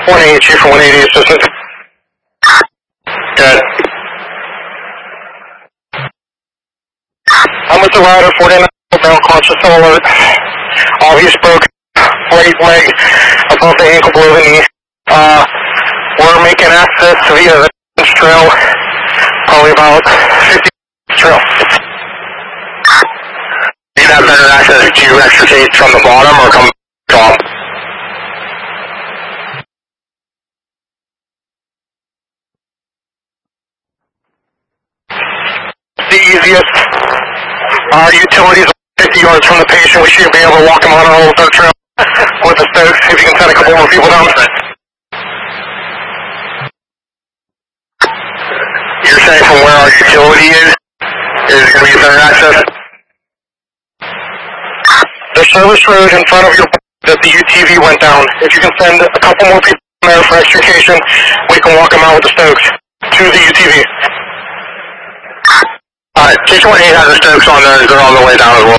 180, Chief from 180 Assistant. Good. I'm with the rider, 49, now conscious and alert. Obvious broke, right leg above the ankle, below the knee. We're making access via the trail, probably about 50 trail. Do you have better access to extricate from the bottom or come top? The easiest. Our utilities are 50 yards from the patient. We should be able to walk him on our old dirt trail with the Stokes. If you can send a couple more people down. You're saying from where our utility is going to be better access? The service road in front of your that the UTV went down. If you can send a couple more people there for extrication, we can walk them out with the Stokes to the UTV. Alright, T28 has the Stokes on there. They're on the way down as well.